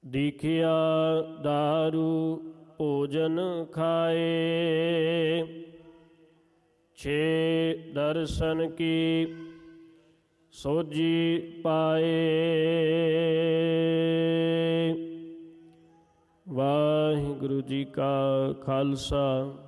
ਦੀਖਿਆ ਦਾਰੂ ਭੋਜਨ ਖਾਏ, ਛੇ ਦਰਸ਼ਨ ਕੀ ਸੋਝੀ ਪਾਏ। ਵਾਹਿਗੁਰੂ ਜੀ ਕਾ ਖਾਲਸਾ